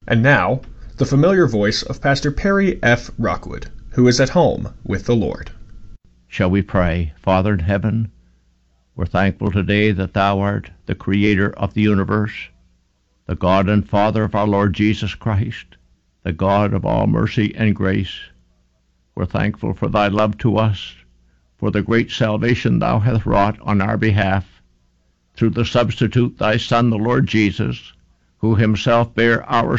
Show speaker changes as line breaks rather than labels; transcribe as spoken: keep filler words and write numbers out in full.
And now, the familiar voice of Pastor Perry F. Rockwood, who is at home with the Lord.
Shall we pray? Father in heaven, we're thankful today that Thou art the Creator of the universe, the God and Father of our Lord Jesus Christ, the God of all mercy and grace. We're thankful for Thy love to us, for the great salvation Thou hast wrought on our behalf, through the substitute Thy Son, the Lord Jesus, who himself bare our